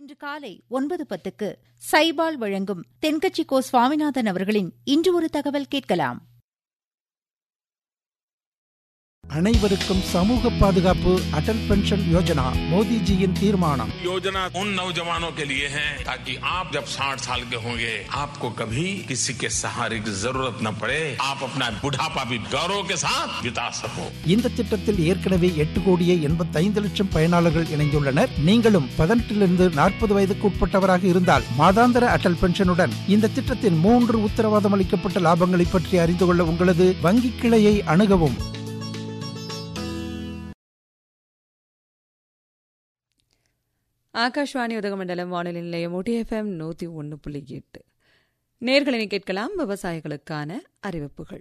இன்று காலை 9:10 சைபால் வழங்கும் தென்கட்சி கோ சுவாமிநாதன் அவர்களின் இன்று ஒரு தகவல் கேட்கலாம். அனைவருக்கும் சமூக பாதுகாப்பு அடல் பென்ஷன் யோஜனா மோடிஜியின் தீர்மானம். योजना उन नौजवानों के लिए है ताकि आप जब 60 साल के होंगे आपको कभी किसी के सहारे की जरूरत न पड़े, आप अपना बुढ़ापा भी गौरव के साथ बिता सको. இந்த திட்டத்தில் ஏற்கனவே 8,85,00,000 பயனாளர்கள் இணைந்துள்ளனர். நீங்களும் 18 40 வயதுக்கு உட்பட்டவராக இருந்தால் மாதாந்திர அடல் பென்ஷனுடன் இந்த திட்டத்தின் 3 உத்தரவாதம் அளிக்கப்பட்ட லாபங்களை பற்றி அறிந்து கொள்ள உங்களது வங்கி கிளையை அணுகவும். ஆகாஷ்வாணி உதகமண்டலம் வானொலி நிலையம் OTFM 101.8. நேர்களை கேட்கலாம். விவசாயிகளுக்கான அறிவிப்புகள்.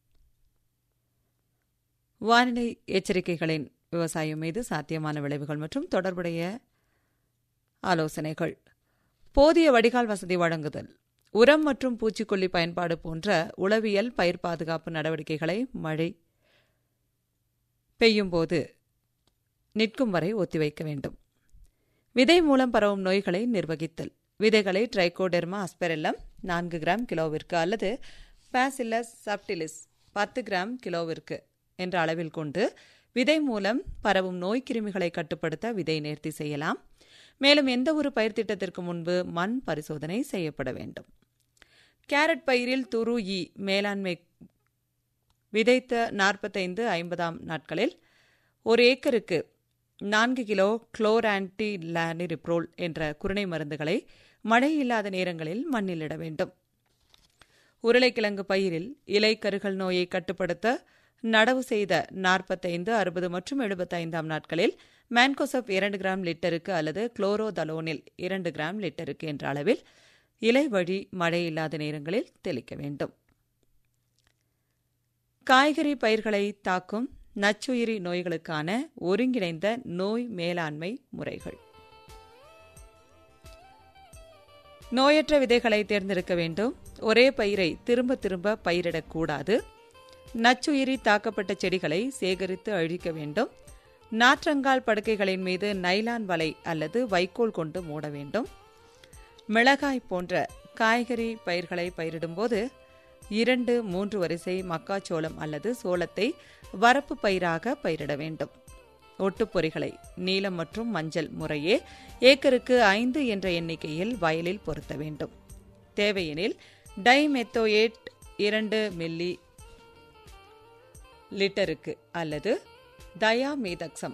வானிலை எச்சரிக்கைகளின் விவசாயம் மீது சாத்தியமான விளைவுகள் மற்றும் தொடர்புடைய ஆலோசனைகள். போதிய வடிகால் வசதி வழங்குதல், உரம் மற்றும் பூச்சிக்கொல்லி பயன்பாடு போன்ற உளவியல் பயிர் பாதுகாப்பு நடவடிக்கைகளை மழை பெய்யும் போது நிற்கும் வரை ஒத்திவைக்க வேண்டும். விதை மூலம் பரவும் நோய்களை நிர்வகித்தல். விதைகளை ட்ரைகோடெர்மா அஸ்பெரெல்லம் 4 கிராம் கிலோவிற்கு அல்லது பாசில்லஸ் சப்டிலிஸ் 10 கிராம் கிலோவிற்கு என்ற அளவில் கொண்டு விதை மூலம் பரவும் நோய் கிருமிகளை கட்டுப்படுத்த விதை நேர்த்தி செய்யலாம். மேலும் எந்த ஒரு பயிர் திட்டத்திற்கு முன்பு மண் பரிசோதனை செய்யப்பட வேண்டும். கேரட் பயிரில் துரு மேலாண்மை. விதைத்த 45-50 நாட்களில் 1 ஏக்கருக்கு 4 கிலோ குளோரான்டிலானிரிப்ரோல் என்ற குருணை மருந்துகளை மழை இல்லாத நேரங்களில் மண்ணிலிட வேண்டும். உருளைக்கிழங்கு பயிரில் இலை கருகல் நோயை கட்டுப்படுத்த நடவு செய்த 45, 60 மற்றும் 75 நாட்களில் மேன்கோசப் 2 கிராம் லிட்டருக்கு அல்லது குளோரோதலோனில் 2 கிராம் லிட்டருக்கு என்ற அளவில் இலை வழி மழை இல்லாத நேரங்களில் தெளிக்க வேண்டும். காய்கறி பயிர்களை தாக்கும் நச்சுயிரி நோய்களுக்கான ஒருங்கிணைந்த நோய் மேலாண்மை முறைகள். நோயற்ற விதைகளை தேர்ந்தெடுக்க வேண்டும். ஒரே பயிரை திரும்ப திரும்ப பயிரிடக்கூடாது. நச்சுயிரி தாக்கப்பட்ட செடிகளை சேகரித்து அழிக்க வேண்டும். நாற்றங்கால் படுக்கைகளின் மீது நைலான் வலை அல்லது வைக்கோல் கொண்டு மூட வேண்டும். மிளகாய் போன்ற காய்கறி பயிர்களை பயிரிடும்போது 2-3 வரிசை மக்காச்சோளம் அல்லது சோளத்தை வரப்பு பயிராக பயிரிட வேண்டும். ஒட்டுப்பொறிகளை நீலம் மற்றும் மஞ்சள் முறையே ஏக்கருக்கு 5 என்ற எண்ணிக்கையில் வயலில் பொருத்த வேண்டும். தேவையெனில் டைமெத்தோயேட் 2 மில்லி லிட்டருக்கு அல்லது தயாமீதக்சம்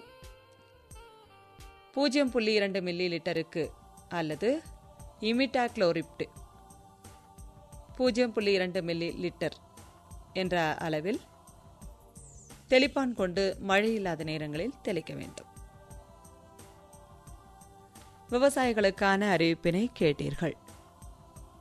0.2 மில்லி லிட்டருக்கு அல்லது இமிடாக்ளோரிப்ட் 0.2 மில்லி லிட்டர் என்ற அளவில் தெளிப்பான் கொண்டு மழை இல்லாத நேரங்களில் தெளிக்க வேண்டும். விவசாயிகளுக்கான அறிவிப்பினை கேட்டீர்கள்.